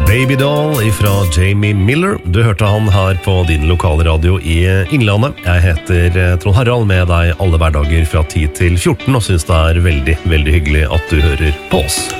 Babydoll ifra Jamie Miller. Du hørte han her på din lokale radio i Innlandet. Jeg heter Trond Harald med deg alle hverdager fra 10 til 14 og synes det er veldig, veldig hyggelig at du hører på oss.